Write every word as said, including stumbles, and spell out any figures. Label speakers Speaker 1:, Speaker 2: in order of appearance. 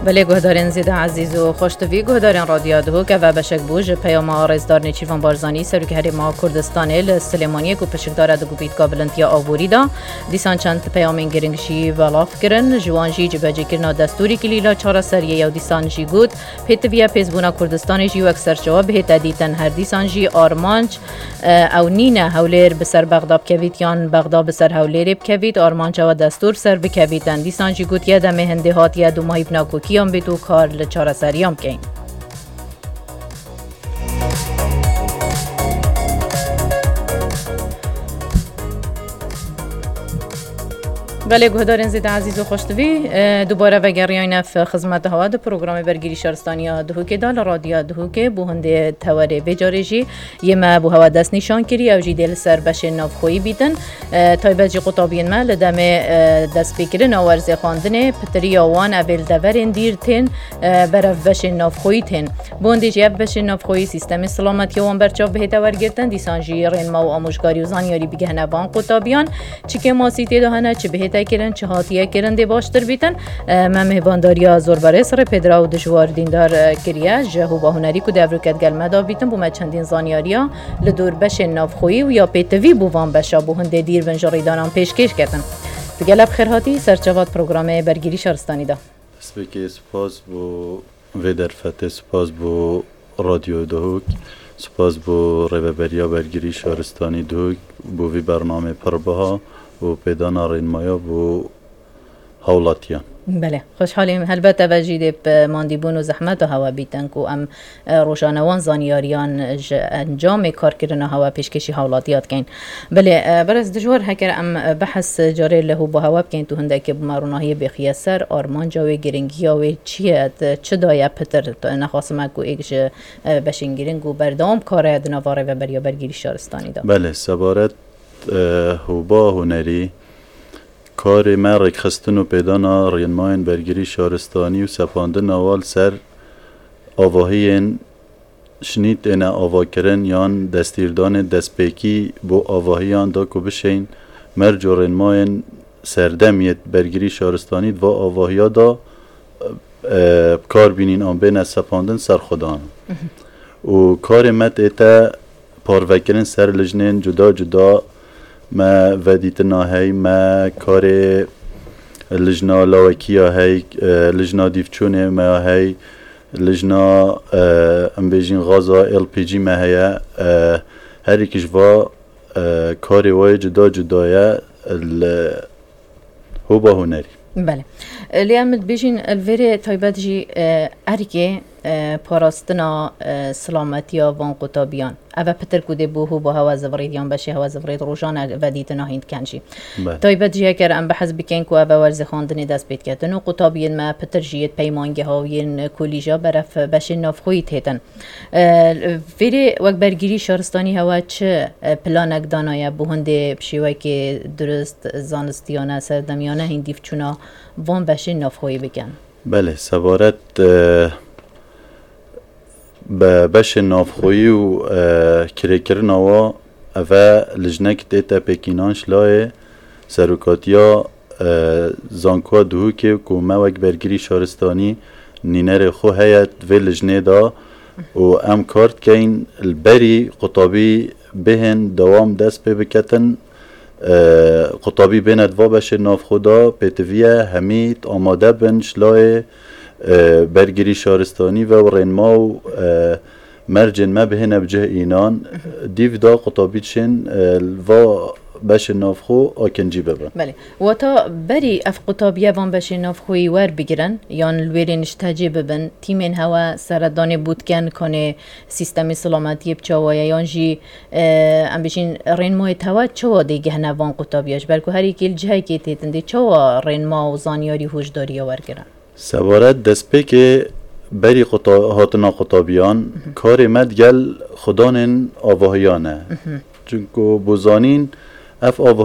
Speaker 1: بله گهدارین زیده عزیز و خوشتوی گهدارین رادیو دهو که و بشک بوج پیام آرزدار نیچیوان بارزانی سروک هریما کردستانی لسلیمانی کو پشکدار دگو بیت قابلنتیا آووری دا دیسان چند پیامین گرنگشی ولاف کرن جوانجی جبهجی کرنا دستوری کلیلا چهار سریه یا دیسان جی گود پیتویا پیزبونا کردستانی جی و اکثر جواب هیت دیتن هر دیسان جی آرمانج او نینه هولیر بسر بغداد کویت یان بغداد بسر هولیر کویت آرمانج و دستور سر بکویتن دیسان جی گود یه دم هنده هات یه دو ماهی بنا کیام بیتو کار لچاره سریام کن. بله گهدارین زید عزیز و خوشتوی دوباره و گریان في خدمت هوا د پروگرام برگیری شهرستانی دهو که دال رادیو دهو که بو هنده تواره بجارجی یما بو هوا دست نشان کری او جی دل سر بشه نافخویی بیتن تایبت جی قطابین ما لدم دست بکرن آورز خواندن پتری آوان اول دورین دیرتن برف بشه نافخویی تن بو هنده جی بشه نافخویی سیستم سلامتی وان برچاو به تور گرتن دیسان جی رین ما و آموزگاری و زانیاری بگهنه وان قطابیان چی که ما سیتی دهنه چی به کرن چه هاتیه کرن دی باشتر بیتن من مهوانداریا زورباره سر پدرا و دجوار دیندار کریه جهو با هنری کو دورکت گلمه دا بیتن بو ما چندین زانیاریا لدور بش نافخویی و یا پیتوی بووان بشا بو هنده دیر بنجاریدانان پیشکش کردن بگلب خیرهاتی سرچوات پروگرام برگیری شهرستانی دا
Speaker 2: سپیکی سپاس بو ویدرفت سپاس بو رادیو دهوک سپاس بو ریوبریا برگیری شهرستانی دهوک بو وی برنامه پربها و پیدا نارین مایا و هولاتیان
Speaker 1: بله خوشحالیم البته وجید به ماندیبون و زحمت و هوا بیتن کو ام روشانوان زانیاریان انجام کار کردن هوا پیشکشی هولاتیات کین بله برز دجور هکر ام بحث جاری له با هوا کین تو هنده که بماروناهی بخیاسر آرمان جاوی گرینگیا و چیه چه دایه پتر نخواستم کو ایکش بشین گرینگو بردام کار دنواره و بریا برگیری شهرستانی دا
Speaker 2: بله سبارت هوبا هنری کار مرک خستن و پیدانا رینماین برگیری شهرستانی و سپاندن نوال سر آواهین شنید اینه آوا کرن یان دستیردان دستپیکی بو آواهیان دا که بشین مرج و رینماین سردمیت برگیری شهرستانی و آواهیا دا کار بینین آن بین سپاندن سر خودان و کار مت ایتا پاروکرن سر لجنین جدا جدا ما ودیتنا هی ما کار لجنا لاوکیا هی لجنا دیفچونه ما هی لجنا ام بیجین غازا ال پی جی ما هی هر یکیش وا کار وای جدا جدایه هو با هنری
Speaker 1: بله لیامد بیشین الوری تایبت جی ارکه پاراستنا سلامتی وان قطابیان اوه پتر کده بوهو با هوا زوريديان بشه هوا زوريد روشان ودیتنا هند کنجی تایبت جی اگر ام بحث بکن که اوه ورز خواندن دست بید کردن و قطابیان ما پتر جیت پیمانگه هاوین کولیجا برف بشه نافخویی تیتن ویری وقت برگیری شهرستانی هوا چه پلانک دانایه بوهنده بشیوه که درست زانستیانه سردمیانه هندیف چونا وان بشه نافخویی بکن
Speaker 2: بله سوارت به بش نافخویی و کریکرن آوا اوه لجنک دیتا پیکینانش لای سروکاتیا زانکوا دهو که کومه وک برگیری شهرستانی نینر خو هیت و لجنه دا و ام کارت که این البری قطابی بهن دوام دست پی بکتن قطابی بیند و بش نافخودا پیتویه همید آماده بنش لای برگیری شهرستانی و رینما و مرجن ما بهنه بجه اینان دیو دا قطابیتشن و باش نافخو آکنجی ببرن
Speaker 1: بله و تا بری اف قطابیه وان باش نافخوی ور بگیرن یان الویرین اشتاجی ببن تیمین هوا سردان بودکن کنه سیستم سلامتی بچاوایه یان جی ام بشین رینمای توا چوا دیگه هنه وان قطابیهش برکو هر یکی الجهی که تیتنده چوا رینما و زانیاری هوشداری ور گیرن
Speaker 2: سوارت دست پی که بری قطا... هاتنا قطابیان کار مدگل خدانن آواهیانه چونکو بوزانین اف